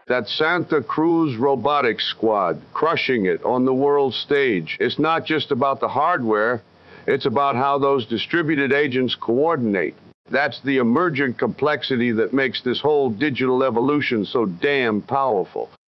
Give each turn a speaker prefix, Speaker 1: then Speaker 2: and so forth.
Speaker 1: That Santa Cruz Robotics Squad, crushing it on the world stage. It's not just about the hardware, it's about how those distributed agents coordinate. That's the emergent complexity that makes this whole digital evolution so damn powerful.